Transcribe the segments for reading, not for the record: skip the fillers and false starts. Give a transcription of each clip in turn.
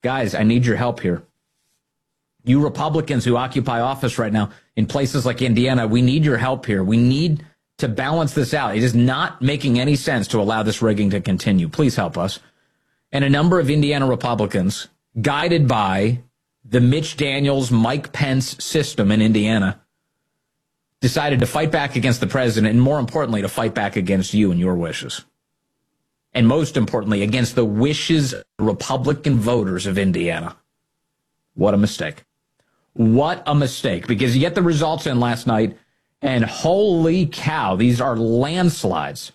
guys, I need your help here. You Republicans who occupy office right now in places like Indiana, we need your help here. We need to balance this out. It is not making any sense to allow this rigging to continue. Please help us. And a number of Indiana Republicans, guided by the Mitch Daniels, Mike Pence system in Indiana, decided to fight back against the president and, more importantly, to fight back against you and your wishes. And most importantly, against the wishes of Republican voters of Indiana. What a mistake. What a mistake. Because you get the results in last night, and holy cow, these are landslides.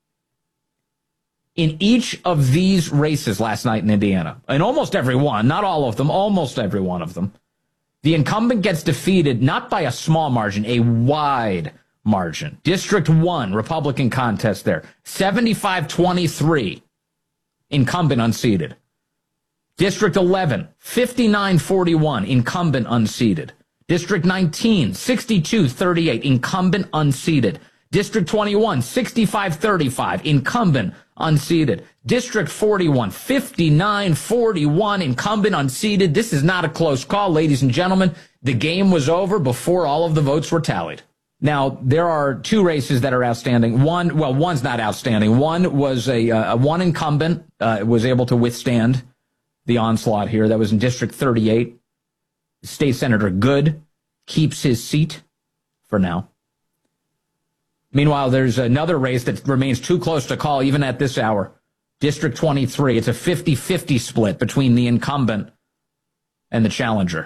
In each of these races last night in Indiana, in almost every one, not all of them, almost every one of them, the incumbent gets defeated not by a small margin, a wide margin. District 1, Republican contest there, 75-23, incumbent unseated. District 11, 59-41, incumbent unseated. District 19, 62-38, incumbent unseated. District 21, 65-35, incumbent unseated. District 41, 59-41, incumbent unseated. This is not a close call, ladies and gentlemen. The game was over before all of the votes were tallied. Now, there are two races that are outstanding. One's not outstanding. One was one incumbent was able to withstand the onslaught here. That was in District 38. State Senator Good keeps his seat for now. Meanwhile, there's another race that remains too close to call even at this hour. District 23. It's a 50-50 split between the incumbent and the challenger.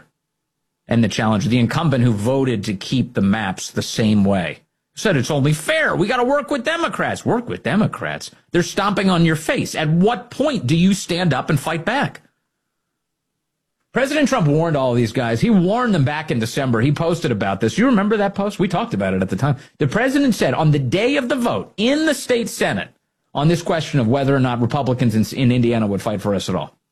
The incumbent who voted to keep the maps the same way. Said it's only fair. We got to work with Democrats. Work with Democrats. They're stomping on your face. At what point do you stand up and fight back? President Trump warned all of these guys. He warned them back in December. He posted about this. You remember that post? We talked about it at the time. The president said on the day of the vote in the state Senate on this question of whether or not Republicans in Indiana would fight for us at all.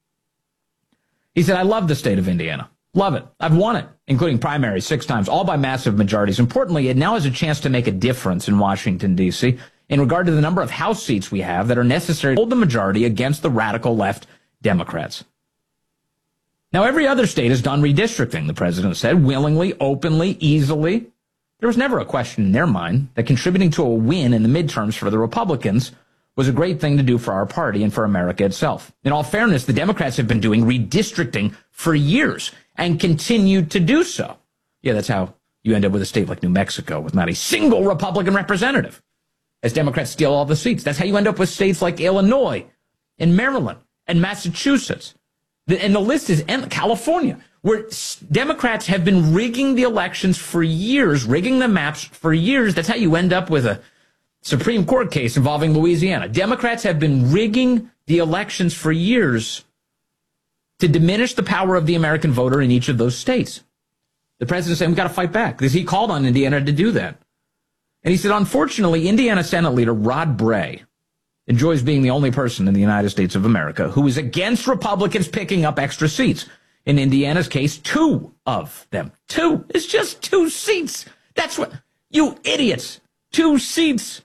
He said, I love the state of Indiana. Love it. I've won it, including primaries 6 times, all by massive majorities. Importantly, it now has a chance to make a difference in Washington, D.C. in regard to the number of House seats we have that are necessary to hold the majority against the radical left Democrats. Now, every other state has done redistricting, the president said, willingly, openly, easily. There was never a question in their mind that contributing to a win in the midterms for the Republicans was a great thing to do for our party and for America itself. In all fairness, the Democrats have been doing redistricting for years and continue to do so. Yeah, that's how you end up with a state like New Mexico with not a single Republican representative as Democrats steal all the seats. That's how you end up with states like Illinois and Maryland and Massachusetts. And the list is California, where Democrats have been rigging the elections for years, rigging the maps for years. That's how you end up with a Supreme Court case involving Louisiana. Democrats have been rigging the elections for years to diminish the power of the American voter in each of those states. The president said, we've got to fight back, because he called on Indiana to do that. And he said, unfortunately, Indiana Senate Leader Rod Bray enjoys being the only person in the United States of America who is against Republicans picking up extra seats. In Indiana's case, 2 of them. 2. It's just 2 seats. That's what, you idiots. 2 seats.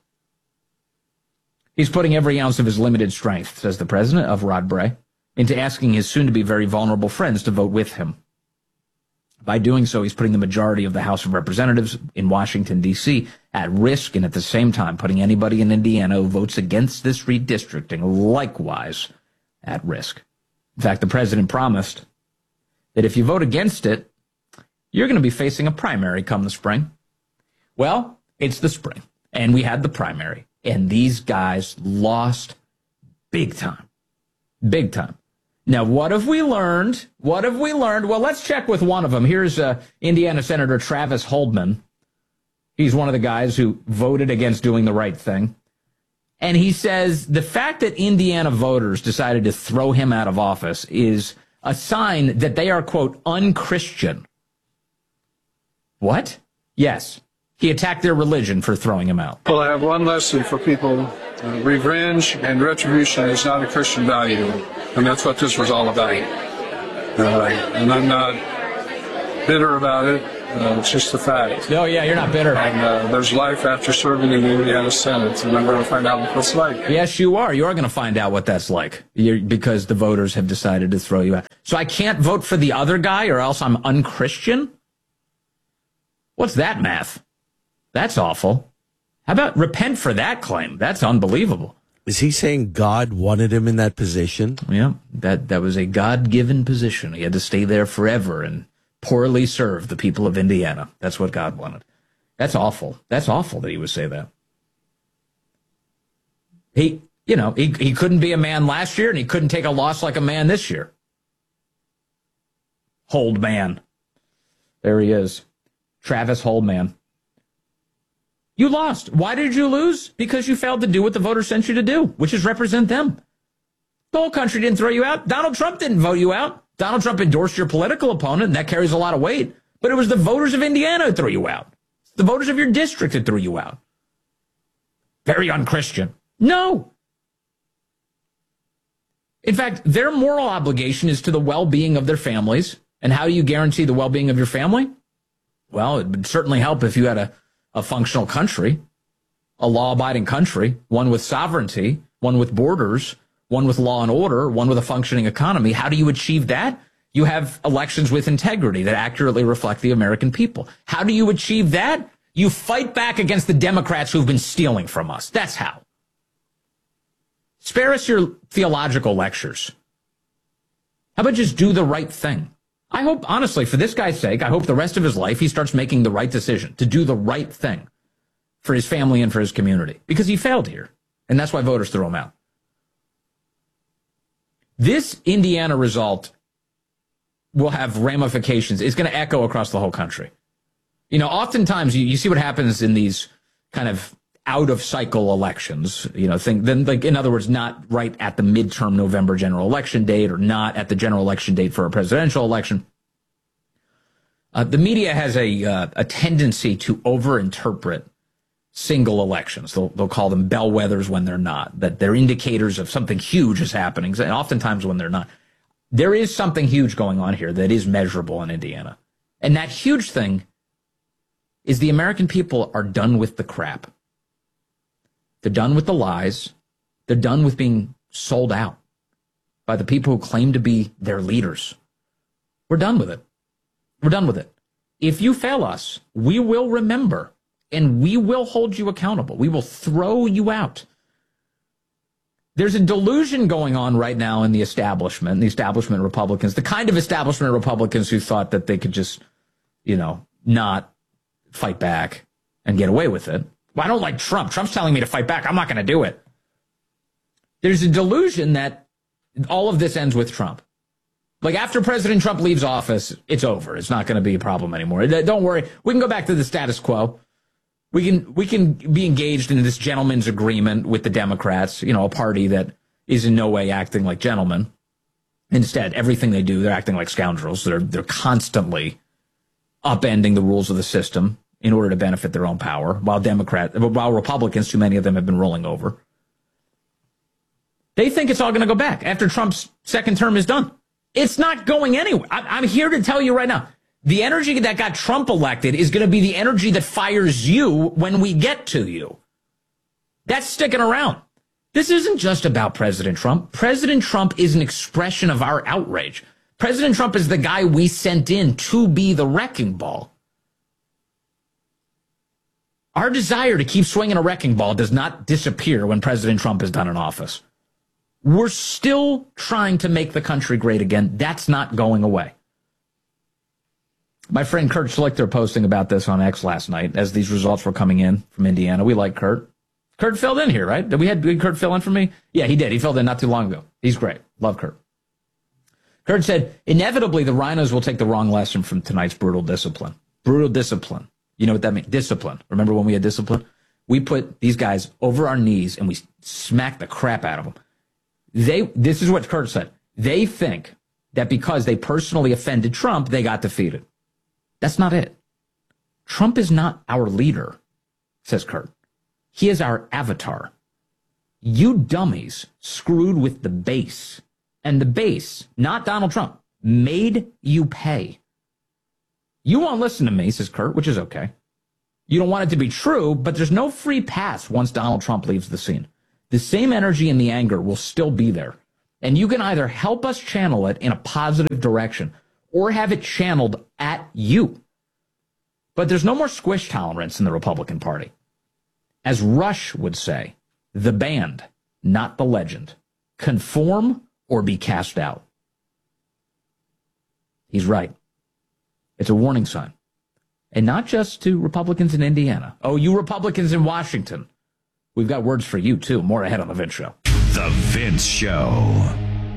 He's putting every ounce of his limited strength, says the president of Rod Bray, into asking his soon-to-be very vulnerable friends to vote with him. By doing so, he's putting the majority of the House of Representatives in Washington, D.C. at risk, and at the same time putting anybody in Indiana who votes against this redistricting likewise at risk. In fact, the president promised that if you vote against it, you're going to be facing a primary come the spring. Well, it's the spring, and we had the primary, and these guys lost big time. Big time. Now, what have we learned? What have we learned? Well, let's check with one of them. Here's Indiana Senator Travis Holdman. He's one of the guys who voted against doing the right thing. And he says the fact that Indiana voters decided to throw him out of office is a sign that they are, quote, unchristian. What? Yes. He attacked their religion for throwing him out. Well, I have one lesson for people. Revenge and retribution is not a Christian value, and that's what this was all about. And I'm not bitter about it. It's just a fact. No, yeah, you're not bitter. And there's life after serving in the Indiana Senate, and I'm going to find out what it's like. Yes, you are. You are going to find out what that's like, because the voters have decided to throw you out. So I can't vote for the other guy or else I'm unchristian? What's that math? That's awful. How about repent for that claim? That's unbelievable. Is he saying God wanted him in that position? Yeah, that was a God-given position. He had to stay there forever and poorly serve the people of Indiana. That's what God wanted. That's awful. That's awful that he would say that. He couldn't be a man last year, and he couldn't take a loss like a man this year. Holdman. There he is. Travis Holdman. You lost. Why did you lose? Because you failed to do what the voters sent you to do, which is represent them. The whole country didn't throw you out. Donald Trump didn't vote you out. Donald Trump endorsed your political opponent, and that carries a lot of weight. But it was the voters of Indiana who threw you out. The voters of your district that threw you out. Very unchristian. No. In fact, their moral obligation is to the well-being of their families. And how do you guarantee the well-being of your family? Well, it would certainly help if you had a functional country, a law-abiding country, one with sovereignty, one with borders, one with law and order, one with a functioning economy. How do you achieve that? You have elections with integrity that accurately reflect the American people. How do you achieve that? You fight back against the Democrats who've been stealing from us. That's how. Spare us your theological lectures. How about just do the right thing? I hope, honestly, for this guy's sake, I hope the rest of his life he starts making the right decision to do the right thing for his family and for his community, because he failed here, and that's why voters threw him out. This Indiana result will have ramifications. It's going to echo across the whole country. You know, oftentimes you see what happens in these kind of out-of-cycle elections, in other words, not right at the midterm November general election date or not at the general election date for a presidential election. The media has a tendency to overinterpret single elections. They'll call them bellwethers when they're not, that they're indicators of something huge is happening, and oftentimes when they're not. There is something huge going on here that is measurable in Indiana. And that huge thing is the American people are done with the crap. They're done with the lies. They're done with being sold out by the people who claim to be their leaders. We're done with it. We're done with it. If you fail us, we will remember, and we will hold you accountable. We will throw you out. There's a delusion going on right now in the establishment Republicans, the kind of establishment Republicans who thought that they could just, not fight back and get away with it. Well, I don't like Trump. Trump's telling me to fight back. I'm not going to do it. There's a delusion that all of this ends with Trump. Like after President Trump leaves office, it's over. It's not going to be a problem anymore. Don't worry. We can go back to the status quo. We can be engaged in this gentleman's agreement with the Democrats, a party that is in no way acting like gentlemen. Instead, everything they do, they're acting like scoundrels. They're constantly upending the rules of the system in order to benefit their own power, while Republicans, too many of them have been rolling over. They think it's all going to go back after Trump's second term is done. It's not going anywhere. I'm here to tell you right now, the energy that got Trump elected is going to be the energy that fires you when we get to you. That's sticking around. This isn't just about President Trump. President Trump is an expression of our outrage. President Trump is the guy we sent in to be the wrecking ball. Our desire to keep swinging a wrecking ball does not disappear when President Trump is done in office. We're still trying to make the country great again. That's not going away. My friend Kurt Schlichter posting about this on X last night as these results were coming in from Indiana. We like Kurt. Kurt filled in here, right? Did Kurt fill in for me? Yeah, he did. He filled in not too long ago. He's great. Love Kurt. Kurt said, inevitably, the rhinos will take the wrong lesson from tonight's brutal discipline. Brutal discipline. You know what that means? Discipline. Remember when we had discipline? We put these guys over our knees and we smacked the crap out of them. This is what Kurt said. They think that because they personally offended Trump, they got defeated. That's not it. Trump is not our leader, says Kurt. He is our avatar. You dummies screwed with the base. And the base, not Donald Trump, made you pay. You won't listen to me, says Kurt, which is okay. You don't want it to be true, but there's no free pass once Donald Trump leaves the scene. The same energy and the anger will still be there. And you can either help us channel it in a positive direction or have it channeled at you. But there's no more squish tolerance in the Republican Party. As Rush would say, the band, not the legend. Conform or be cast out. He's right. It's a warning sign. And not just to Republicans in Indiana. Oh, you Republicans in Washington. We've got words for you, too. More ahead on The Vince Show. The Vince Show.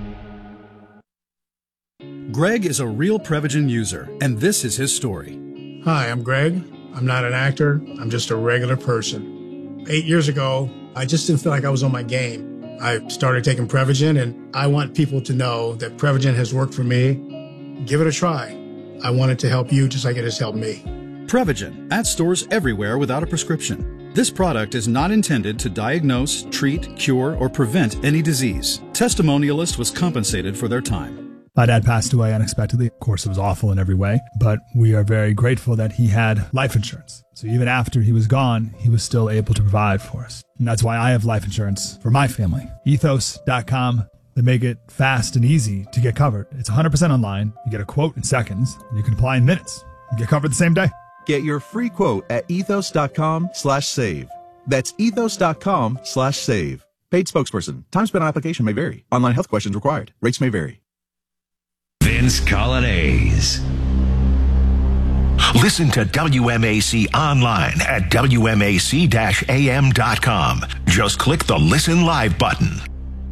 Greg is a real Prevagen user, and this is his story. Hi, I'm Greg. I'm not an actor. I'm just a regular person. 8 years ago, I just didn't feel like I was on my game. I started taking Prevagen, and I want people to know that Prevagen has worked for me. Give it a try. I want it to help you just like it has helped me. Prevagen, at stores everywhere without a prescription. This product is not intended to diagnose, treat, cure, or prevent any disease. Testimonialist was compensated for their time. My dad passed away unexpectedly. Of course, it was awful in every way, but we are very grateful that he had life insurance. So even after he was gone, he was still able to provide for us. And that's why I have life insurance for my family. Ethos.com. They make it fast and easy to get covered. It's 100% online. You get a quote in seconds, and you can apply in minutes. You get covered the same day. Get your free quote at ethos.com/save. That's ethos.com/save. Paid spokesperson. Time spent on application may vary. Online health questions required. Rates may vary. Vince Colonnese. Listen to WMAC online at WMAC-AM.com. Just click the Listen Live button.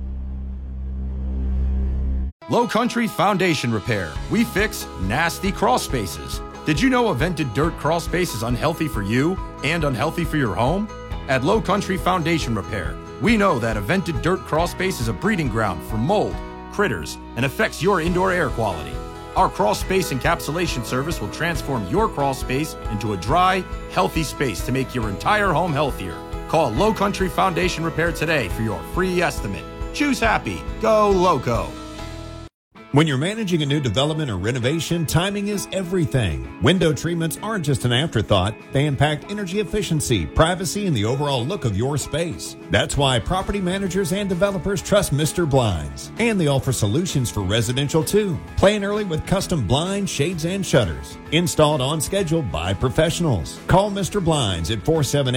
Low Country Foundation Repair. We fix nasty crawl spaces. Did you know a vented dirt crawl space is unhealthy for you and unhealthy for your home? At Low Country Foundation Repair, we know that a vented dirt crawl space is a breeding ground for mold, critters, and affects your indoor air quality. Our crawl space encapsulation service will transform your crawl space into a dry, healthy space to make your entire home healthier. Call Low Country Foundation Repair today for your free estimate. Choose happy. Go Loco. When you're managing a new development or renovation, timing is everything. Window treatments aren't just an afterthought. They impact energy efficiency, privacy, and the overall look of your space. That's why property managers and developers trust Mr. Blinds. And they offer solutions for residential too. Plan early with custom blinds, shades, and shutters. Installed on schedule by professionals. Call Mr. Blinds at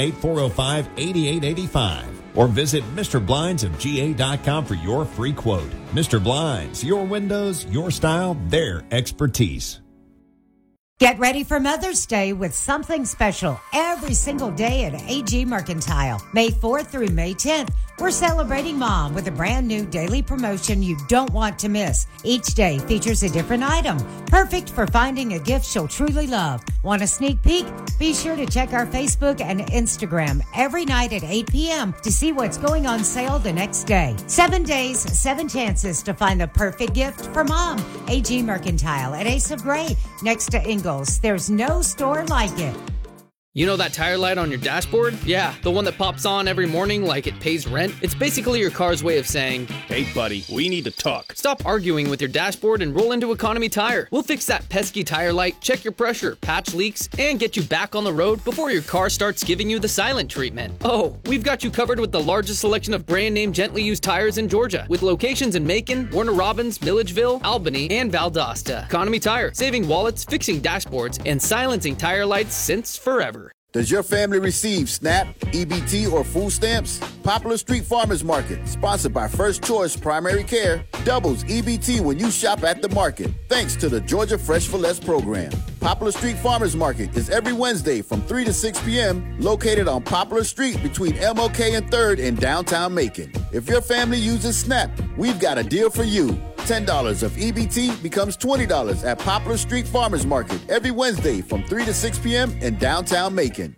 478-405-8885. Or visit MrBlindsofGA.com for your free quote. Mr. Blinds, your windows, your style, their expertise. Get ready for Mother's Day with something special every single day at AG Mercantile. May 4th through May 10th, we're celebrating Mom with a brand new daily promotion you don't want to miss. Each day features a different item, perfect for finding a gift she'll truly love. Want a sneak peek? Be sure to check our Facebook and Instagram every night at 8 p.m. to see what's going on sale the next day. 7 days, 7 chances to find the perfect gift for Mom. AG Mercantile at Ace of Gray, next to Ingalls. There's no store like it. You know that tire light on your dashboard? Yeah, the one that pops on every morning like it pays rent? It's basically your car's way of saying, hey buddy, we need to talk. Stop arguing with your dashboard and roll into Economy Tire. We'll fix that pesky tire light, check your pressure, patch leaks, and get you back on the road before your car starts giving you the silent treatment. Oh, we've got you covered with the largest selection of brand name gently used tires in Georgia, with locations in Macon, Warner Robins, Milledgeville, Albany, and Valdosta. Economy Tire, saving wallets, fixing dashboards, and silencing tire lights since forever. Does your family receive SNAP, EBT, or food stamps? Poplar Street Farmers Market, sponsored by First Choice Primary Care, doubles EBT when you shop at the market, thanks to the Georgia Fresh for Less program. Poplar Street Farmers Market is every Wednesday from 3 to 6 p.m., located on Poplar Street between MLK and 3rd in downtown Macon. If your family uses SNAP, we've got a deal for you. $10 of EBT becomes $20 at Poplar Street Farmers Market every Wednesday from 3 to 6 p.m. in downtown Macon.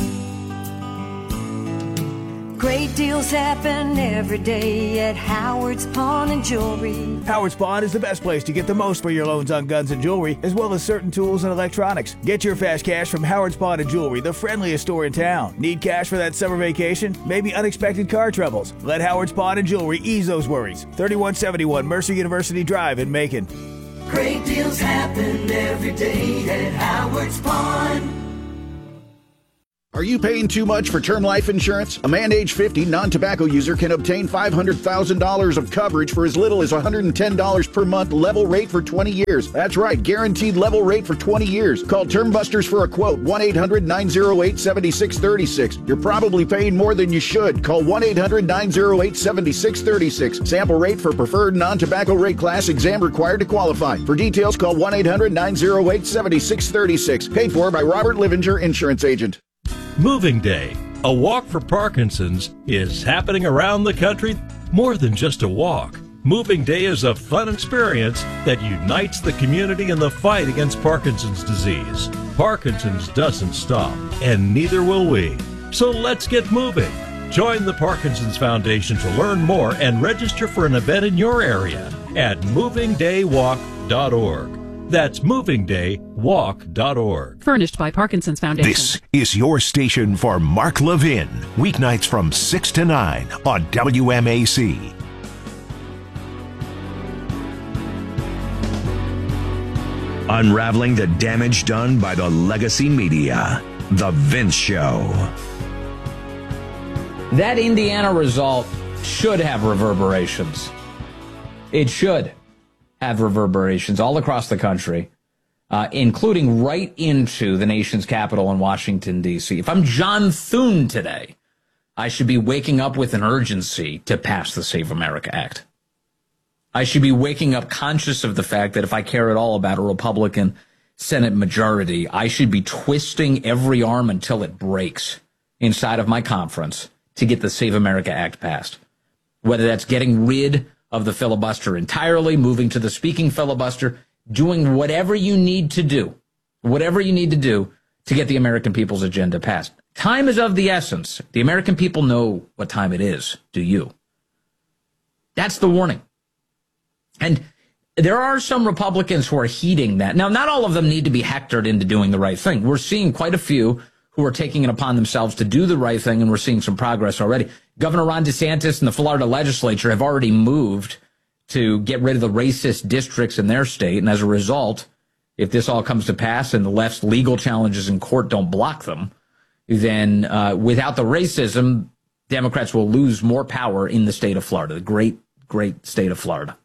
Great deals happen every day at Howard's Pawn and Jewelry. Howard's Pawn is the best place to get the most for your loans on guns and jewelry, as well as certain tools and electronics. Get your fast cash from Howard's Pawn and Jewelry, the friendliest store in town. Need cash for that summer vacation? Maybe unexpected car troubles? Let Howard's Pawn and Jewelry ease those worries. 3171 Mercer University Drive in Macon. Great deals happen every day at Howard's Pawn. Are you paying too much for term life insurance? A man age 50 non-tobacco user can obtain $500,000 of coverage for as little as $110 per month, level rate for 20 years. That's right, guaranteed level rate for 20 years. Call Term Busters for a quote, 1-800-908-7636. You're probably paying more than you should. Call 1-800-908-7636. Sample rate for preferred non-tobacco rate class, exam required to qualify. For details, call 1-800-908-7636. Paid for by Robert Livinger, Insurance Agent. Moving Day, a walk for Parkinson's, is happening around the country. More than just a walk. Moving Day is a fun experience that unites the community in the fight against Parkinson's disease. Parkinson's doesn't stop, and neither will we. So let's get moving. Join the Parkinson's Foundation to learn more and register for an event in your area at movingdaywalk.org. That's movingdaywalk.org. Furnished by Parkinson's Foundation. This is your station for Mark Levin. Weeknights from 6 to 9 on WMAC. Unraveling the damage done by the legacy media. The Vince Show. That Indiana result should have reverberations. It should have reverberations all across the country, including right into the nation's capital in Washington, D.C. If I'm John Thune today, I should be waking up with an urgency to pass the Save America Act. I should be waking up conscious of the fact that if I care at all about a Republican Senate majority, I should be twisting every arm until it breaks inside of my conference to get the Save America Act passed. Whether that's getting rid of the filibuster entirely, moving to the speaking filibuster, doing whatever you need to do to get the American people's agenda passed. Time is of the essence. The American people know what time it is. Do you? That's the warning. And there are some Republicans who are heeding that. Now, not all of them need to be hectored into doing the right thing. We're seeing quite a few who are taking it upon themselves to do the right thing, and we're seeing some progress already. Governor Ron DeSantis and the Florida legislature have already moved to get rid of the racist districts in their state, and as a result, if this all comes to pass and the left's legal challenges in court don't block them, then without the racism, Democrats will lose more power in the state of Florida, the great, great state of Florida.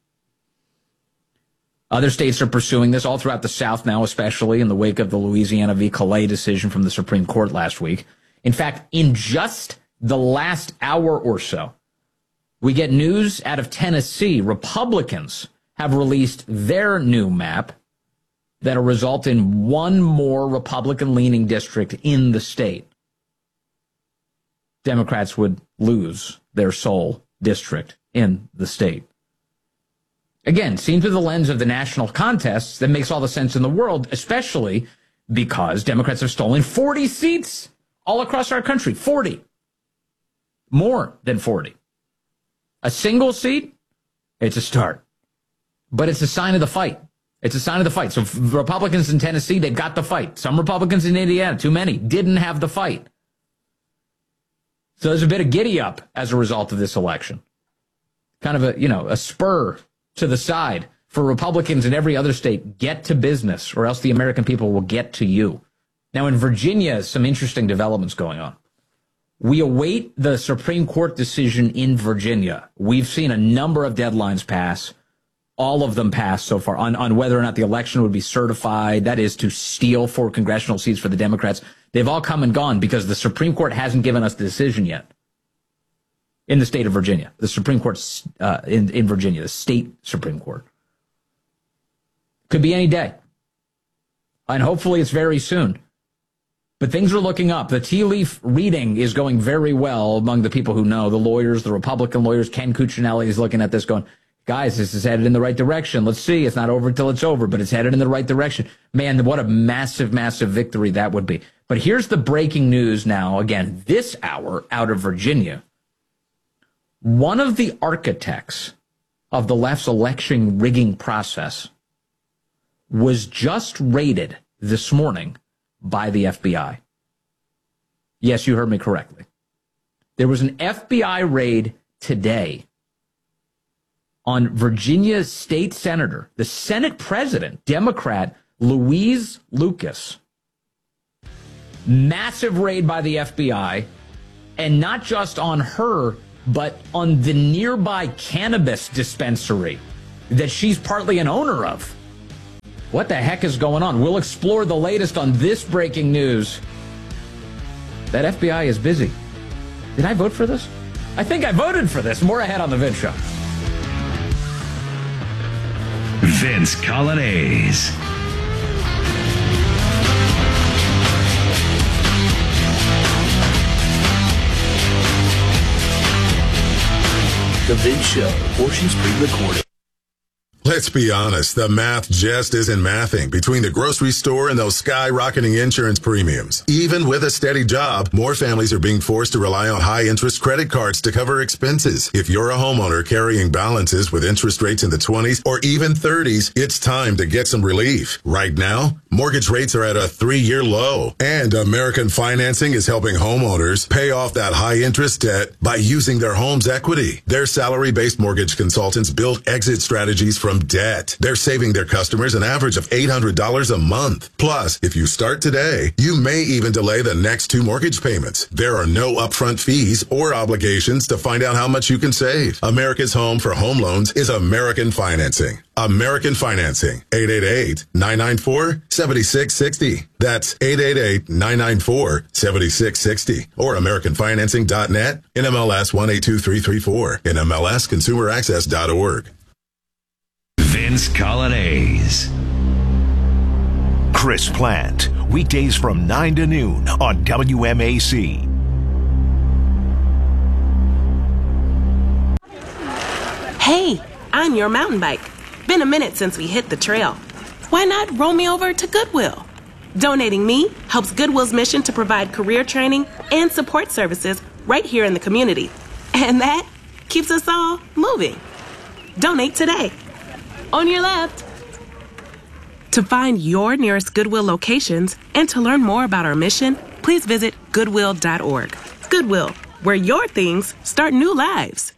Other states are pursuing this all throughout the South now, especially in the wake of the Louisiana v. Calais decision from the Supreme Court last week. In fact, in just the last hour or so, we get news out of Tennessee. Republicans have released their new map that'll result in one more Republican-leaning district in the state. Democrats would lose their sole district in the state. Again, seen through the lens of the national contests, that makes all the sense in the world, especially because Democrats have stolen 40 seats all across our country. 40. More than 40. A single seat, it's a start. But it's a sign of the fight. It's a sign of the fight. So Republicans in Tennessee, they've got the fight. Some Republicans in Indiana, too many, didn't have the fight. So there's a bit of giddy up as a result of this election. Kind of a spur to the side for Republicans in every other state. Get to business, or else the American people will get to you. Now, in Virginia, some interesting developments going on. We await the Supreme Court decision in Virginia. We've seen a number of deadlines pass, all of them pass so far, on whether or not the election would be certified, that is, to steal 4 congressional seats for the Democrats. They've all come and gone because the Supreme Court hasn't given us the decision yet. In the state of Virginia, the Supreme Court in Virginia, the state Supreme Court. Could be any day. And hopefully it's very soon. But things are looking up. The tea leaf reading is going very well among the people who know, the lawyers, the Republican lawyers. Ken Cuccinelli is looking at this going, guys, this is headed in the right direction. Let's see. It's not over until it's over, but it's headed in the right direction. Man, what a massive, massive victory that would be. But here's the breaking news now, again, this hour out of Virginia. One of the architects of the left's election rigging process was just raided this morning by the FBI. Yes, you heard me correctly. There was an FBI raid today on Virginia's state senator, the Senate president, Democrat Louise Lucas. Massive raid by the FBI, and not just on her, but on the nearby cannabis dispensary that she's partly an owner of. What the heck is going on? We'll explore the latest on this breaking news. That FBI is busy. Did I vote for this? I think I voted for this. More ahead on The Vince Show. Vince Coglianese. The Vince Show, portions pre-recorded. Let's be honest, the math just isn't mathing between the grocery store and those skyrocketing insurance premiums. Even with a steady job, more families are being forced to rely on high-interest credit cards to cover expenses. If you're a homeowner carrying balances with interest rates in the 20s or even 30s, it's time to get some relief. Right now, mortgage rates are at a 3-year low, and American Financing is helping homeowners pay off that high-interest debt by using their home's equity. Their salary-based mortgage consultants build exit strategies from debt. They're saving their customers an average of $800 a month. Plus, if you start today, you may even delay the next 2 mortgage payments. There are no upfront fees or obligations to find out how much you can save. America's home for home loans is American Financing. American Financing. 888-994-7660. That's 888-994-7660. Or AmericanFinancing.net, NMLS 182334, NMLSConsumerAccess.org. Vince Coglianese. Chris Plant, weekdays from 9 to noon on WMAC. Hey, I'm your mountain bike. Been a minute since we hit the trail. Why not roll me over to Goodwill? Donating me helps Goodwill's mission to provide career training and support services right here in the community. And that keeps us all moving. Donate today. On your left. To find your nearest Goodwill locations and to learn more about our mission, please visit Goodwill.org. Goodwill, where your things start new lives.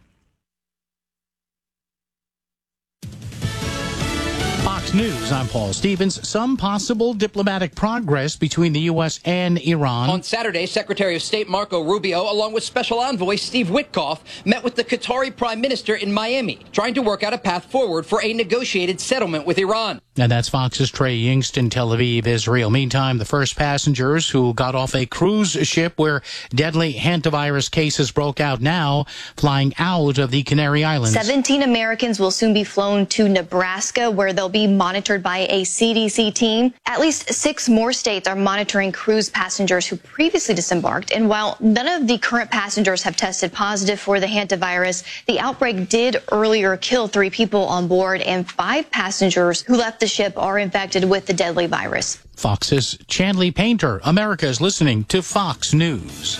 Fox News, I'm Paul Stevens. Some possible diplomatic progress between the U.S. and Iran. On Saturday, Secretary of State Marco Rubio, along with Special Envoy Steve Witkoff, met with the Qatari Prime Minister in Miami, trying to work out a path forward for a negotiated settlement with Iran. And that's Fox's Trey Yingst in Tel Aviv, Israel. Meantime, the first passengers who got off a cruise ship where deadly hantavirus cases broke out now flying out of the Canary Islands. 17 Americans will soon be flown to Nebraska, where they'll be monitored by a CDC team. At least 6 more states are monitoring cruise passengers who previously disembarked. And while none of the current passengers have tested positive for the hantavirus, the outbreak did earlier kill 3 people on board, and 5 passengers who left the ship are infected with the deadly virus. Fox's Chanley Painter. America is listening to Fox News.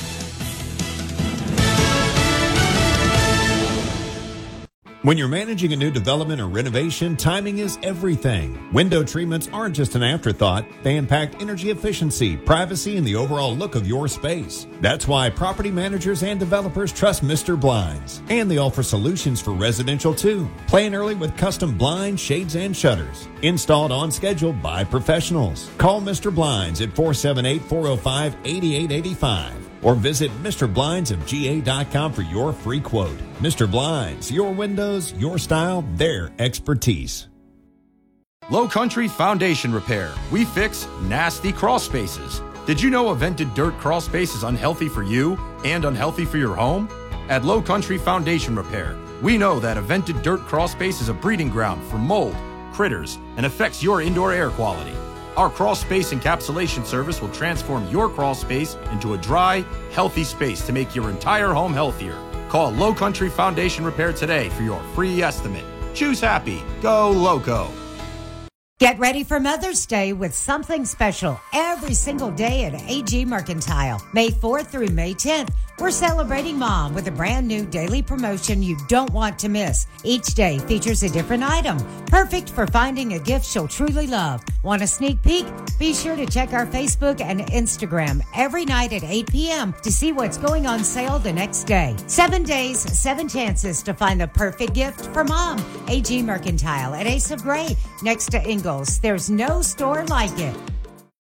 When you're managing a new development or renovation, timing is everything. Window treatments aren't just an afterthought. They impact energy efficiency, privacy, and the overall look of your space. That's why property managers and developers trust Mr. Blinds. And they offer solutions for residential too. Plan early with custom blinds, shades, and shutters. Installed on schedule by professionals. Call Mr. Blinds at 478-405-8885. Or visit MrBlindsofGA.com for your free quote. Mr. Blinds, your windows, your style, their expertise. Low Country Foundation Repair. We fix nasty crawl spaces. Did you know a vented dirt crawl space is unhealthy for you and unhealthy for your home? At Low Country Foundation Repair, we know that a vented dirt crawl space is a breeding ground for mold, critters, and affects your indoor air quality. Our crawl space encapsulation service will transform your crawl space into a dry, healthy space to make your entire home healthier. Call Low Country Foundation Repair today for your free estimate. Choose happy. Go Loco. Get ready for Mother's Day with something special every single day at AG Mercantile. May 4th through May 10th, we're celebrating Mom with a brand new daily promotion you don't want to miss. Each day features a different item, perfect for finding a gift she'll truly love. Want a sneak peek? Be sure to check our Facebook and Instagram every night at 8 p.m. to see what's going on sale the next day. 7 days, 7 chances to find the perfect gift for Mom. AG Mercantile at Ace of Gray next to Ingalls. There's no store like it.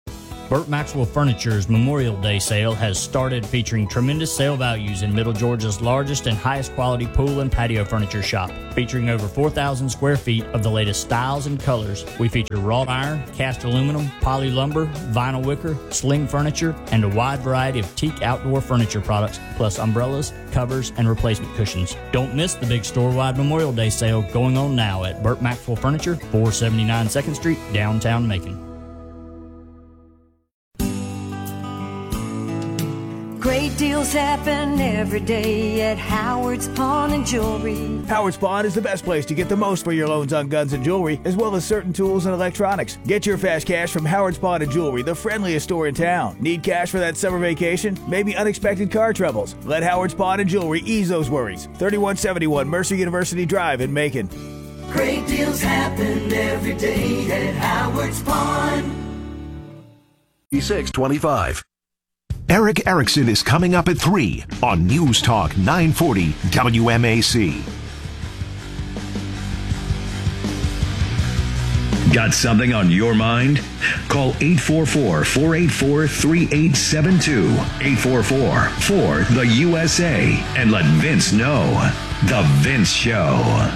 Burt Maxwell Furniture's Memorial Day sale has started, featuring tremendous sale values in Middle Georgia's largest and highest quality pool and patio furniture shop. Featuring over 4,000 square feet of the latest styles and colors, we feature wrought iron, cast aluminum, poly lumber, vinyl wicker, sling furniture, and a wide variety of teak outdoor furniture products, plus umbrellas, covers, and replacement cushions. Don't miss the big store-wide Memorial Day sale going on now at Burt Maxwell Furniture, 479 2nd Street, downtown Macon. Great deals happen every day at Howard's Pawn and Jewelry. Howard's Pawn is the best place to get the most for your loans on guns and jewelry, as well as certain tools and electronics. Get your fast cash from Howard's Pawn and Jewelry, the friendliest store in town. Need cash for that summer vacation? Maybe unexpected car troubles? Let Howard's Pawn and Jewelry ease those worries. 3171 Mercer University Drive in Macon. Great deals happen every day at Howard's Pawn. 625. Eric Erickson is coming up at 3 on News Talk 940 WMAC. Got something on your mind? Call 844-484-3872. 844-4-THE-USA. And let Vince know. The Vince Show.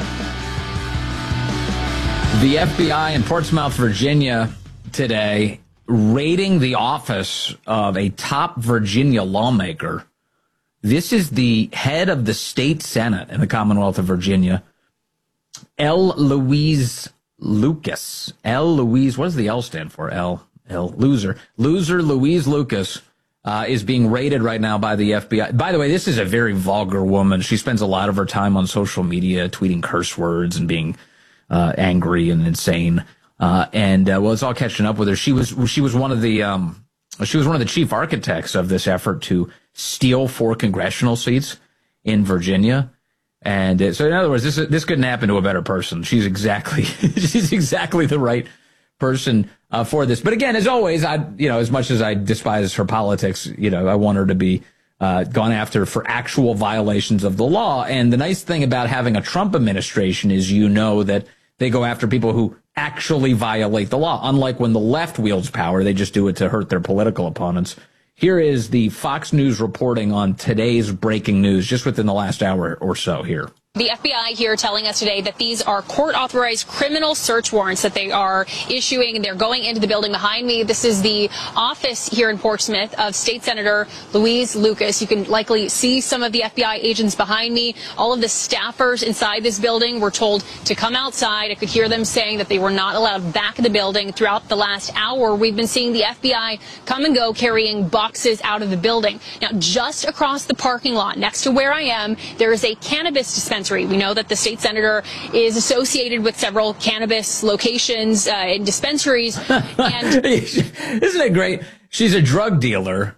The FBI in Portsmouth, Virginia today raiding the office of a top Virginia lawmaker. This is the head of the state Senate in the Commonwealth of Virginia, L. Louise Lucas. L. Louise, what does the L stand for? L. Loser. Louise Lucas is being raided right now by the FBI. By the way, this is a very vulgar woman. She spends a lot of her time on social media tweeting curse words and being angry and insane. Well, it's all catching up with her. She was one of the chief architects of this effort to steal 4 congressional seats in Virginia. And so in other words, this couldn't happen to a better person. She's exactly the right person for this. But again, as always, as much as I despise her politics, I want her to be gone after for actual violations of the law. And the nice thing about having a Trump administration is that they go after people who actually violate the law. Unlike when the left wields power, they just do it to hurt their political opponents. Here is the Fox News reporting on today's breaking news just within the last hour or so here. The FBI here telling us today that these are court-authorized criminal search warrants that they are issuing, and they're going into the building behind me. This is the office here in Portsmouth of State Senator Louise Lucas. You can likely see some of the FBI agents behind me. All of the staffers inside this building were told to come outside. I could hear them saying that they were not allowed back in the building. Throughout the last hour, we've been seeing the FBI come and go carrying boxes out of the building. Now, just across the parking lot next to where I am, there is a cannabis dispensary. We know that the state senator is associated with several cannabis locations and dispensaries. And isn't it great? She's a drug dealer.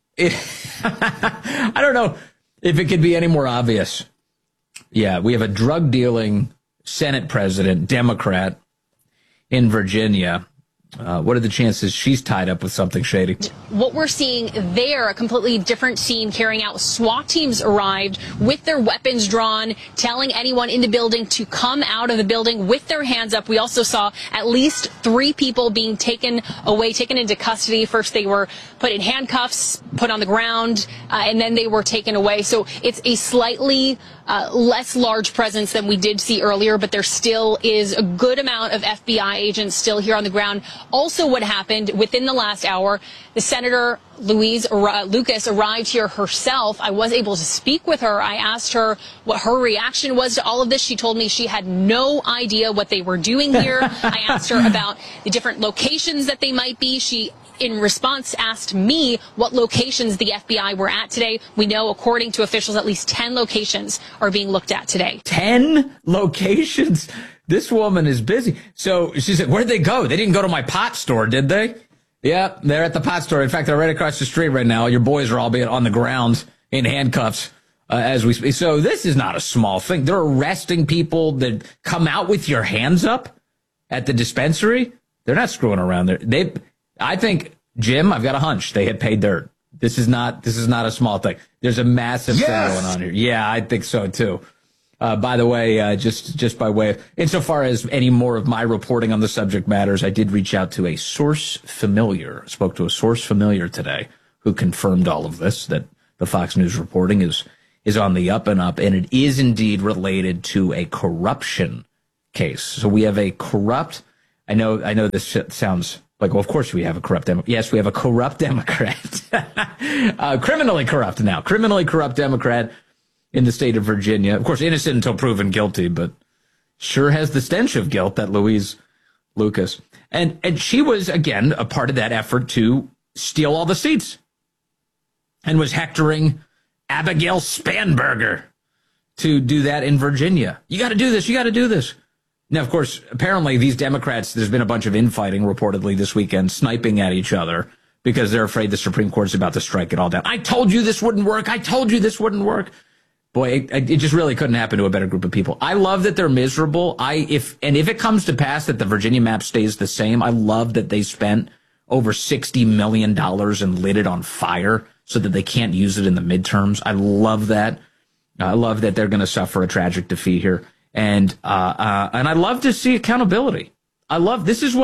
I don't know if it could be any more obvious. Yeah, we have a drug dealing Senate president, Democrat, in Virginia. What are the chances she's tied up with something shady? What we're seeing there, a completely different scene carrying out. SWAT teams arrived with their weapons drawn, telling anyone in the building to come out of the building with their hands up. We also saw at least 3 people being taken into custody. First, they were put in handcuffs, put on the ground, and then they were taken away. So it's a slightly less large presence than we did see earlier, but there still is a good amount of FBI agents still here on the ground. Also, what happened within the last hour, the Senator Louise Lucas arrived here herself. I was able to speak with her. I asked her what her reaction was to all of this. She told me she had no idea what they were doing here. I asked her about the different locations that they might be. She, in response, asked me what locations the FBI were at today. We know, according to officials, at least 10 locations are being looked at today. 10 locations? This woman is busy. So she said, where'd they go? They didn't go to my pot store, did they? Yeah, they're at the pot store. In fact, they're right across the street right now. Your boys are all being on the ground in handcuffs as we speak. So this is not a small thing. They're arresting people that come out with your hands up at the dispensary. They're not screwing around there. I think, Jim, I've got a hunch they had paid dirt. This is not a small thing. There's a massive thing going on here. Yeah, I think so too. By the way, just by way of, insofar as any more of my reporting on the subject matters, I did reach out to a source familiar, spoke to a source familiar today who confirmed all of this, that the Fox News reporting is on the up and up, and it is indeed related to a corruption case. So we have a corrupt, I know this sounds like, well, of course we have a corrupt Democrat. Yes, we have a corrupt Democrat. Criminally corrupt Democrat in the state of Virginia. Of course, innocent until proven guilty, but sure has the stench of guilt, that Louise Lucas. And she was, again, a part of that effort to steal all the seats and was hectoring Abigail Spanberger to do that in Virginia. You got to do this. You got to do this. Now, of course, apparently these Democrats, there's been a bunch of infighting reportedly this weekend, sniping at each other because they're afraid the Supreme Court's about to strike it all down. I told you this wouldn't work. I told you this wouldn't work. Boy, it just really couldn't happen to a better group of people. I love that they're miserable. If it comes to pass that the Virginia map stays the same, I love that they spent over $60 million and lit it on fire so that they can't use it in the midterms. I love that. I love that they're going to suffer a tragic defeat here. And I love to see accountability. This is,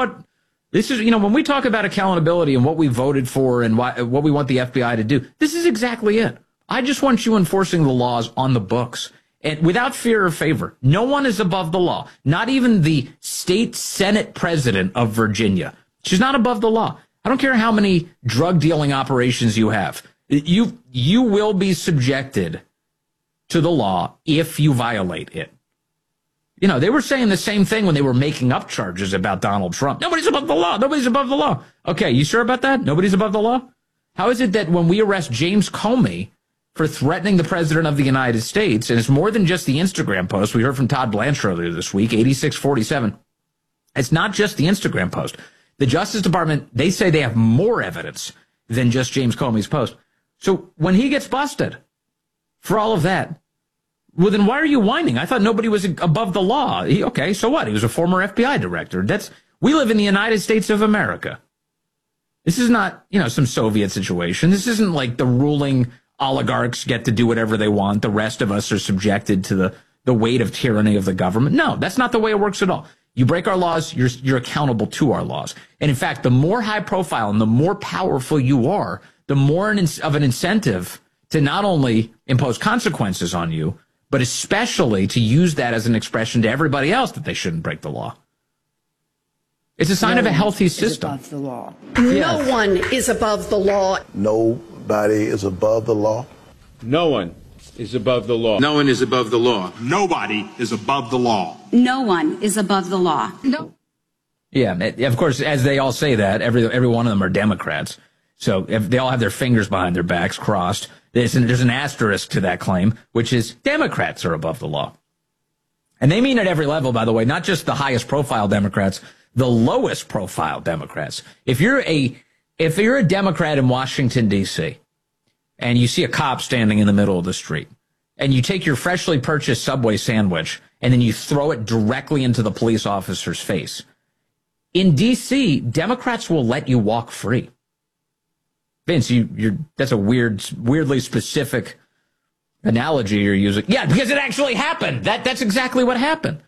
when we talk about accountability and what we voted for and what we want the FBI to do, this is exactly it. I just want you enforcing the laws on the books and without fear or favor. No one is above the law. Not even the state Senate president of Virginia. She's not above the law. I don't care how many drug dealing operations you have. You will be subjected to the law if you violate it. You know, they were saying the same thing when they were making up charges about Donald Trump. Nobody's above the law. Nobody's above the law. Okay, you sure about that? Nobody's above the law? How is it that when we arrest James Comey for threatening the president of the United States, and it's more than just the Instagram post. We heard from Todd Blanchard earlier this week, 8647. It's not just the Instagram post. The Justice Department, they say they have more evidence than just James Comey's post. So when he gets busted for all of that, well, then why are you whining? I thought nobody was above the law. Okay, so what? He was a former FBI director. We live in the United States of America. This is not, some Soviet situation. This isn't like the ruling oligarchs get to do whatever they want. The rest of us are subjected to the weight of tyranny of the government. No, that's not the way it works at all. You break our laws, you're accountable to our laws. And in fact, the more high profile and the more powerful you are, the more of an incentive to not only impose consequences on you, but especially to use that as an expression to everybody else that they shouldn't break the law. It's a sign of a healthy system. Above the law. No one is above the law. Nobody is above the law. No one is above the law. No one is above the law. Nobody is above the law. No one is above the law. No. Yeah, of course, as they all say that, every one of them are Democrats. So if they all have their fingers behind their backs crossed, there's an asterisk to that claim, which is Democrats are above the law. And they mean at every level, by the way, not just the highest profile Democrats, the lowest profile Democrats. If you're a Democrat in Washington, D.C., and you see a cop standing in the middle of the street, and you take your freshly purchased Subway sandwich, and then you throw it directly into the police officer's face, in D.C., Democrats will let you walk free. Vince, that's a weirdly specific analogy you're using. Yeah, because it actually happened. That's exactly what happened.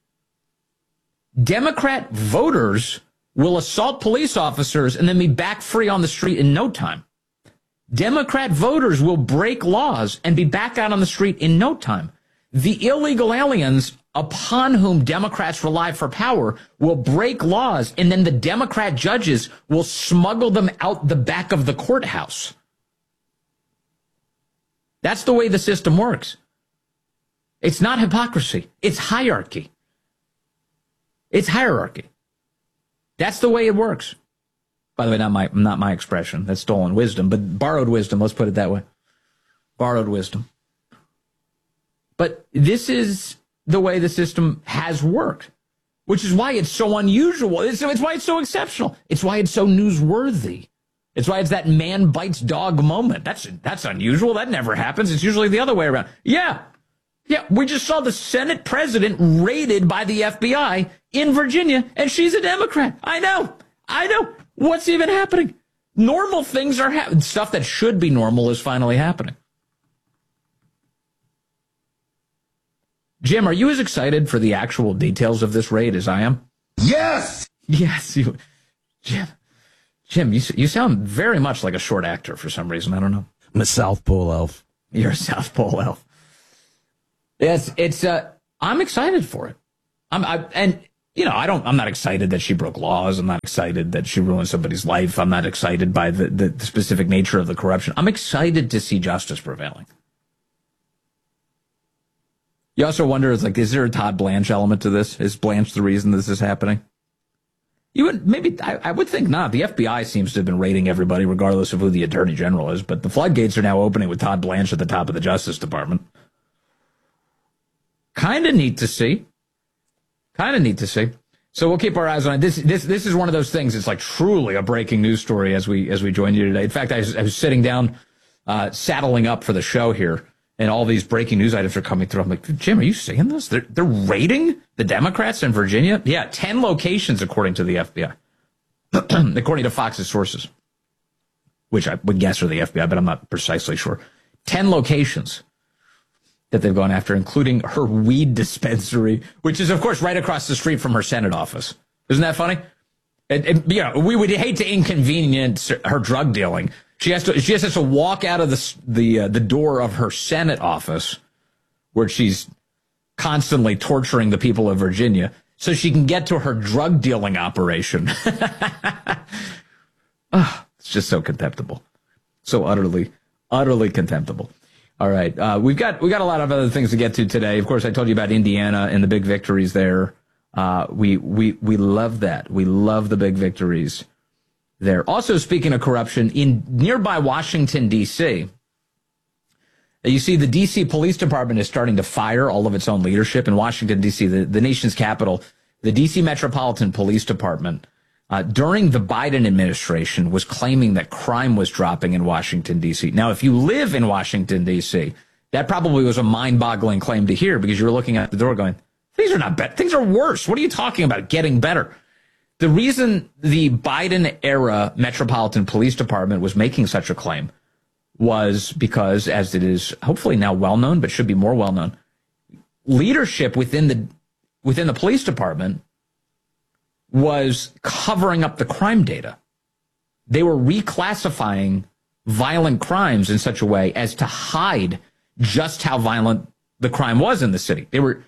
Democrat voters will assault police officers and then be back free on the street in no time. Democrat voters will break laws and be back out on the street in no time. The illegal aliens upon whom Democrats rely for power will break laws, and then the Democrat judges will smuggle them out the back of the courthouse. That's the way the system works. It's not hypocrisy. It's hierarchy. It's hierarchy. That's the way it works. By the way, not my expression. That's stolen wisdom, but borrowed wisdom. Let's put it that way. Borrowed wisdom. But this is the way the system has worked, which is why it's so unusual. It's why it's so exceptional. It's why it's so newsworthy. It's why it's that man bites dog moment. That's unusual. That never happens. It's usually the other way around. Yeah, we just saw the Senate president raided by the FBI in Virginia, and she's a Democrat. I know. What's even happening? Normal things are happening. Stuff that should be normal is finally happening. Jim, are you as excited for the actual details of this raid as I am? Yes! Yes, Jim, you sound very much like a short actor for some reason. I don't know. I'm a South Pole elf. You're a South Pole elf. Yes, I'm excited for it. I'm not excited that she broke laws. I'm not excited that she ruined somebody's life. I'm not excited by the specific nature of the corruption. I'm excited to see justice prevailing. You also wonder, is there a Todd Blanche element to this? Is Blanche the reason this is happening? I would think not. The FBI seems to have been raiding everybody, regardless of who the Attorney General is. But the floodgates are now opening with Todd Blanche at the top of the Justice Department. Kind of neat to see. So we'll keep our eyes on it. This is one of those things. It's like truly a breaking news story as we join you today. In fact, I was sitting down, saddling up for the show here, and all these breaking news items are coming through. I'm like, Jim, are you seeing this? They're raiding the Democrats in Virginia? Yeah, 10 locations, according to the FBI. According to Fox's sources, which I would guess are the FBI, but I'm not precisely sure. 10 locations that they've gone after, including her weed dispensary, which is, of course, right across the street from her Senate office. Isn't that funny? We would hate to inconvenience her drug dealing. She has to walk out of the door of her Senate office, where she's constantly torturing the people of Virginia, so she can get to her drug dealing operation. It's just so contemptible, so utterly contemptible. All right, we've got a lot of other things to get to today. Of course, I told you about Indiana and the big victories there. We love that. We love the big victories there. Also, speaking of corruption, in nearby Washington, D.C., you see the D.C. Police Department is starting to fire all of its own leadership in Washington, D.C., the nation's capital. The D.C. Metropolitan Police Department, during the Biden administration, was claiming that crime was dropping in Washington, D.C. Now, if you live in Washington, D.C., that probably was a mind-boggling claim to hear, because you were looking at the door going, things are not bad. Things are worse. What are you talking about? Getting better. The reason the Biden-era Metropolitan Police Department was making such a claim was because, as it is hopefully now well-known, but should be more well-known, leadership within the police department was covering up the crime data. They were reclassifying violent crimes in such a way as to hide just how violent the crime was in the city. They were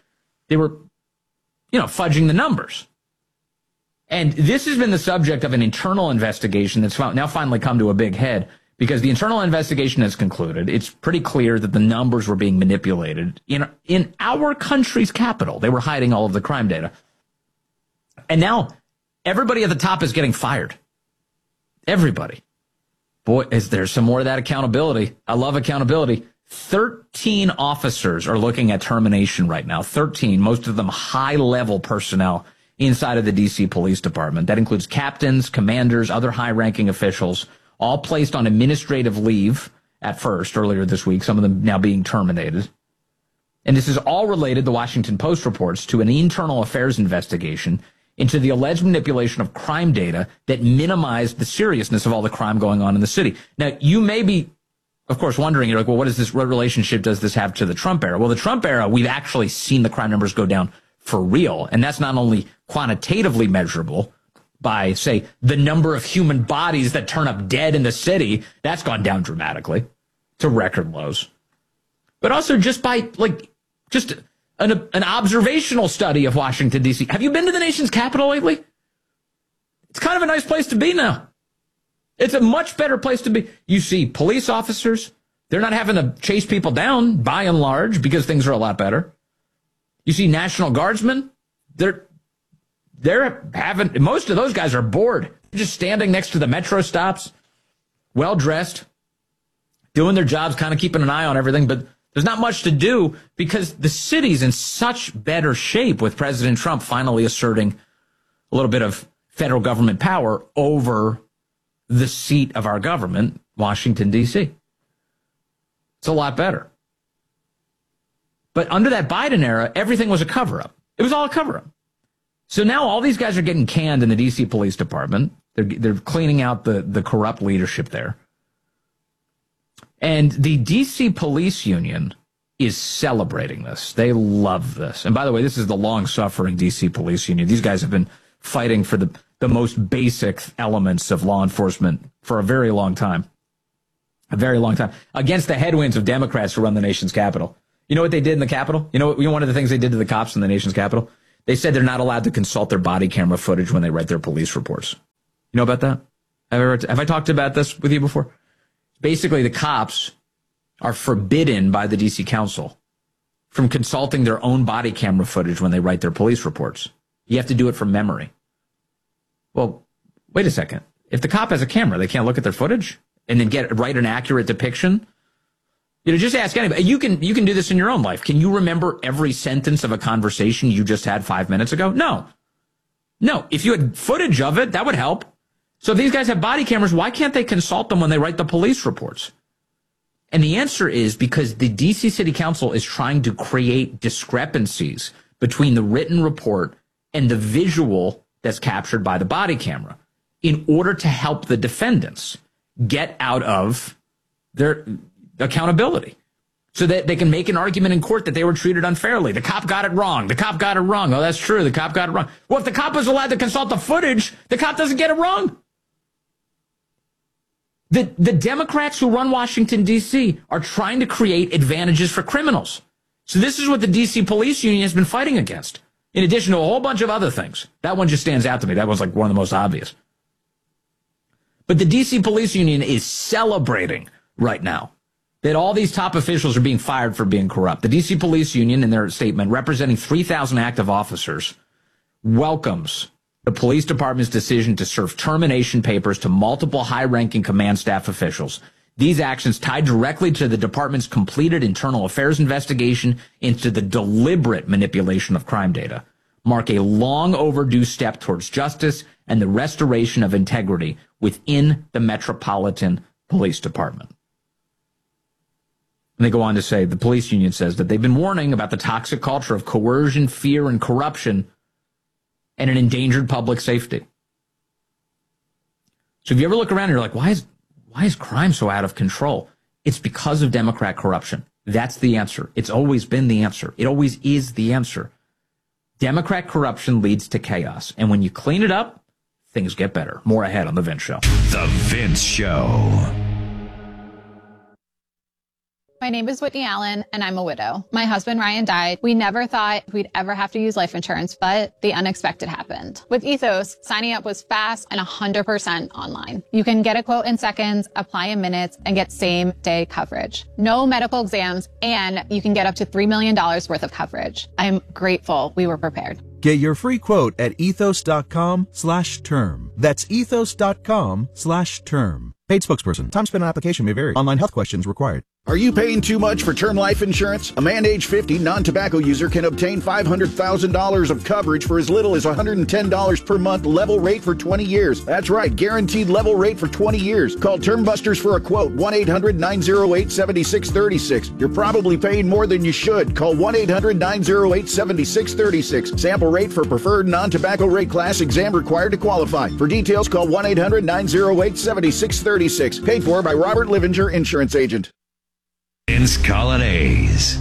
fudging the numbers. And this has been the subject of an internal investigation that's now finally come to a big head, because the internal investigation has concluded. It's pretty clear that the numbers were being manipulated in our country's capital. They were hiding all of the crime data. And now everybody at the top is getting fired. Everybody. Boy, is there some more of that accountability. I love accountability. 13 officers are looking at termination right now. 13, most of them high-level personnel inside of the D.C. Police Department. That includes captains, commanders, other high-ranking officials, all placed on administrative leave at first, earlier this week, some of them now being terminated. And this is all related, the Washington Post reports, to an internal affairs investigation into the alleged manipulation of crime data that minimized the seriousness of all the crime going on in the city. Now, you may be, of course, wondering, you're like, well, what relationship does this have to the Trump era? Well, the Trump era, we've actually seen the crime numbers go down for real. And that's not only quantitatively measurable by, say, the number of human bodies that turn up dead in the city. That's gone down dramatically to record lows. But also just by, just an observational study of Washington, D.C. Have you been to the nation's capital lately? It's kind of a nice place to be now. It's a much better place to be. You see police officers. They're not having to chase people down, by and large, because things are a lot better. You see National Guardsmen. They're having, most of those guys are bored. They're just standing next to the metro stops, well-dressed, doing their jobs, kind of keeping an eye on everything, but there's not much to do because the city's in such better shape with President Trump finally asserting a little bit of federal government power over the seat of our government, Washington, D.C. It's a lot better. But under that Biden era, everything was a cover-up. It was all a cover-up. So now all these guys are getting canned in the D.C. Police Department. They're cleaning out the corrupt leadership there. And the D.C. Police Union is celebrating this. They love this. And by the way, this is the long-suffering D.C. police union. These guys have been fighting for the most basic elements of law enforcement for a very long time. A very long time. Against the headwinds of Democrats who run the nation's capital. You know what they did in the Capitol? You know one of the things they did to the cops in the nation's capital? They said they're not allowed to consult their body camera footage when they write their police reports. You know about that? Have I talked about this with you before? Basically, the cops are forbidden by the D.C. Council from consulting their own body camera footage when they write their police reports. You have to do it from memory. Well, wait a second. If the cop has a camera, they can't look at their footage and then write an accurate depiction? You know, just ask anybody. You can do this in your own life. Can you remember every sentence of a conversation you just had 5 minutes ago? No. If you had footage of it, that would help. So if these guys have body cameras, why can't they consult them when they write the police reports? And the answer is because the D.C. City Council is trying to create discrepancies between the written report and the visual that's captured by the body camera in order to help the defendants get out of their accountability so that they can make an argument in court that they were treated unfairly. The cop got it wrong. The cop got it wrong. Oh, that's true. The cop got it wrong. Well, if the cop was allowed to consult the footage, the cop doesn't get it wrong. The Democrats who run Washington, D.C. are trying to create advantages for criminals. So this is what the D.C. police union has been fighting against, in addition to a whole bunch of other things. That one just stands out to me. That one's like one of the most obvious. But the D.C. police union is celebrating right now that all these top officials are being fired for being corrupt. The D.C. police union, in their statement, representing 3,000 active officers, welcomes the police department's decision to serve termination papers to multiple high-ranking command staff officials. These actions, tied directly to the department's completed internal affairs investigation into the deliberate manipulation of crime data, mark a long overdue step towards justice and the restoration of integrity within the Metropolitan Police Department. And they go on to say, the police union says that they've been warning about the toxic culture of coercion, fear, and corruption and an endangered public safety. So if you ever look around and you're like, why is crime so out of control? It's because of Democrat corruption. That's the answer. It's always been the answer. It always is the answer. Democrat corruption leads to chaos. And when you clean it up, things get better. More ahead on The Vince Show. The Vince Show. My name is Whitney Allen, and I'm a widow. My husband, Ryan, died. We never thought we'd ever have to use life insurance, but the unexpected happened. With Ethos, signing up was fast and 100% online. You can get a quote in seconds, apply in minutes, and get same-day coverage. No medical exams, and you can get up to $3 million worth of coverage. I'm grateful we were prepared. Get your free quote at ethos.com/term. That's ethos.com/term. Paid spokesperson. Time spent on application may vary. Online health questions required. Are you paying too much for term life insurance? A man age 50 non-tobacco user can obtain $500,000 of coverage for as little as $110 per month, level rate for 20 years. That's right, guaranteed level rate for 20 years. Call Term Busters for a quote, 1-800-908-7636. You're probably paying more than you should. Call 1-800-908-7636. Sample rate for preferred non-tobacco rate class, exam required to qualify. For details, call 1-800-908-7636. Paid for by Robert Livinger, Insurance Agent. Vince Colonnese.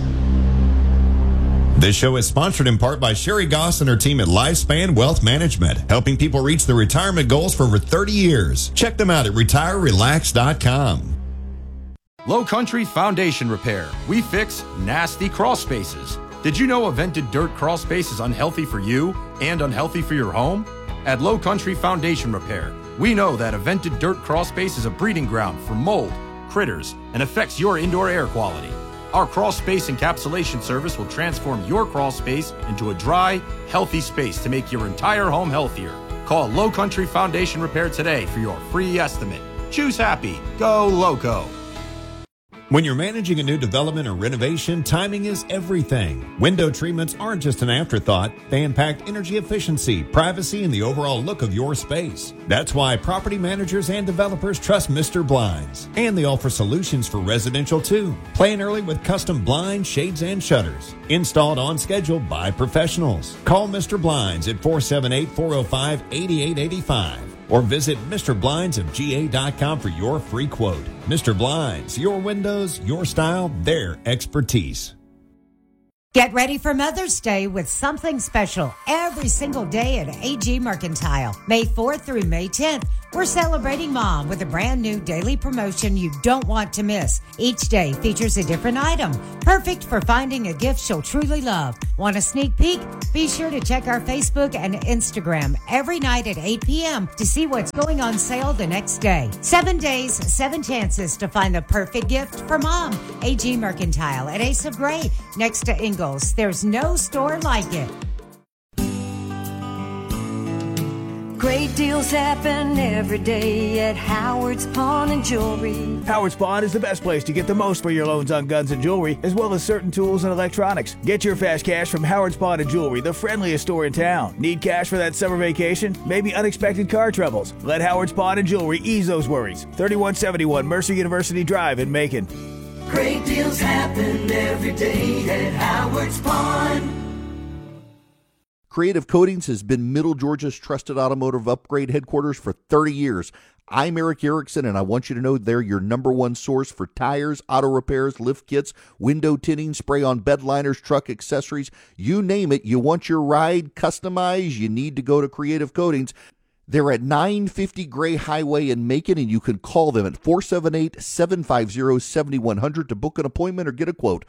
This show is sponsored in part by Sherry Goss and her team at Lifespan Wealth Management, helping people reach their retirement goals for over 30 years. Check them out at retirerelax.com. Low Country Foundation Repair. We fix nasty crawl spaces. Did you know a vented dirt crawl space is unhealthy for you and unhealthy for your home? At Low Country Foundation Repair, we know that a vented dirt crawl space is a breeding ground for mold, critters, and affects your indoor air quality. Our crawl space encapsulation service will transform your crawl space into a dry, healthy space to make your entire home healthier. Call Low Country Foundation Repair today for your free estimate. Choose happy. Go Loco. When you're managing a new development or renovation, timing is everything. Window treatments aren't just an afterthought. They impact energy efficiency, privacy, and the overall look of your space. That's why property managers and developers trust Mr. Blinds. And they offer solutions for residential too. Plan early with custom blinds, shades, and shutters. Installed on schedule by professionals. Call Mr. Blinds at 478-405-8885. Or visit MrBlindsofGA.com for your free quote. Mr. Blinds, your windows, your style, their expertise. Get ready for Mother's Day with something special every single day at AG Mercantile. May 4th through May 10th, we're celebrating Mom with a brand new daily promotion you don't want to miss. Each day features a different item, perfect for finding a gift she'll truly love. Want a sneak peek? Be sure to check our Facebook and Instagram every night at 8 p.m. to see what's going on sale the next day. 7 days, 7 chances to find the perfect gift for Mom. AG Mercantile at Ace of Gray, next to Ingalls. There's no store like it. Great deals happen every day at Howard's Pawn and Jewelry. Howard's Pawn is the best place to get the most for your loans on guns and jewelry, as well as certain tools and electronics. Get your fast cash from Howard's Pawn and Jewelry, the friendliest store in town. Need cash for that summer vacation? Maybe unexpected car troubles? Let Howard's Pawn and Jewelry ease those worries. 3171 Mercer University Drive in Macon. Great deals happen every day at Howard's Pawn. Creative Coatings has been Middle Georgia's trusted automotive upgrade headquarters for 30 years. I'm Eric Erickson, and I want you to know they're your number one source for tires, auto repairs, lift kits, window tinting, spray-on bed liners, truck accessories. You name it, you want your ride customized, you need to go to Creative Coatings. They're at 950 Gray Highway in Macon, and you can call them at 478-750-7100 to book an appointment or get a quote.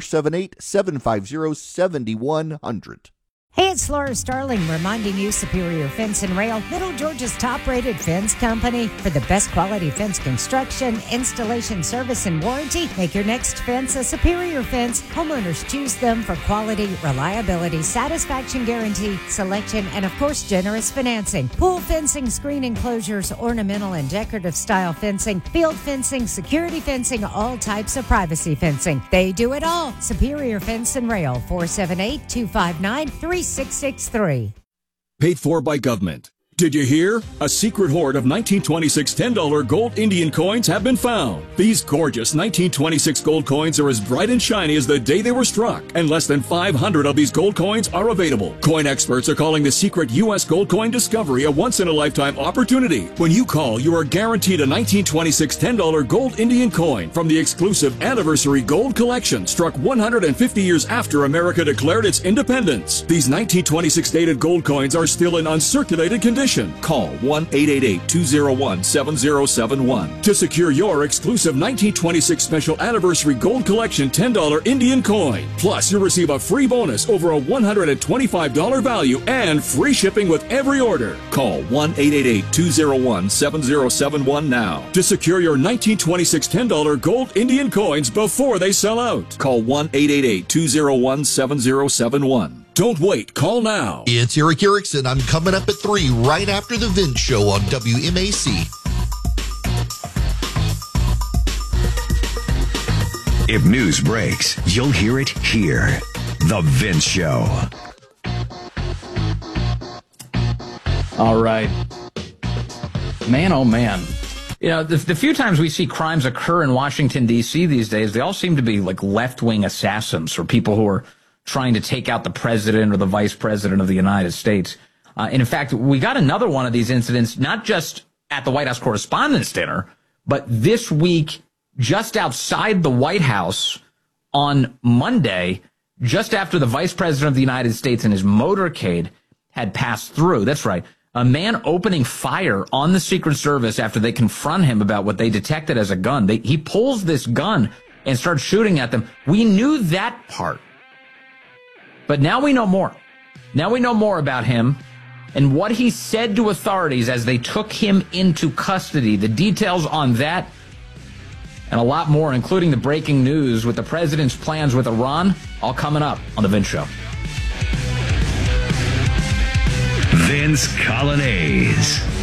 478-750-7100. Hey, it's Laura Starling reminding you Superior Fence and Rail, Middle Georgia's top-rated fence company. For the best quality fence construction, installation, service, and warranty, make your next fence a Superior Fence. Homeowners choose them for quality, reliability, satisfaction guarantee, selection, and, of course, generous financing. Pool fencing, screen enclosures, ornamental and decorative style fencing, field fencing, security fencing, all types of privacy fencing. They do it all. Superior Fence and Rail, 478-259-3663. Paid for by government. Did you hear? A secret hoard of 1926 $10 gold Indian coins have been found. These gorgeous 1926 gold coins are as bright and shiny as the day they were struck, and less than 500 of these gold coins are available. Coin experts are calling the secret U.S. gold coin discovery a once-in-a-lifetime opportunity. When you call, you are guaranteed a 1926 $10 gold Indian coin from the exclusive Anniversary Gold Collection, struck 150 years after America declared its independence. These 1926 dated gold coins are still in uncirculated condition. Call 1-888-201-7071 to secure your exclusive 1926 Special Anniversary Gold Collection $10 Indian coin. Plus, you'll receive a free bonus over a $125 value and free shipping with every order. Call 1-888-201-7071 now to secure your 1926 $10 gold Indian coins before they sell out. Call 1-888-201-7071. Don't wait. Call now. It's Eric Erickson. I'm coming up at 3 right after the Vince Show on WMAC. If news breaks, you'll hear it here. The Vince Show. All right. Man, oh man. You know, the few times we see crimes occur in Washington, D.C. these days, they all seem to be like left-wing assassins or people who are trying to take out the president or the vice president of the United States. And in fact, we got another one of these incidents, not just at the White House Correspondents' Dinner, but this week, just outside the White House on Monday, just after the vice president of the United States and his motorcade had passed through. That's right. A man opening fire on the Secret Service after they confront him about what they detected as a gun. He pulls this gun and starts shooting at them. We knew that part. But now we know more. Now we know more about him and what he said to authorities as they took him into custody. The details on that and a lot more, including the breaking news with the president's plans with Iran, all coming up on The Vince Show. Vince Colonnese.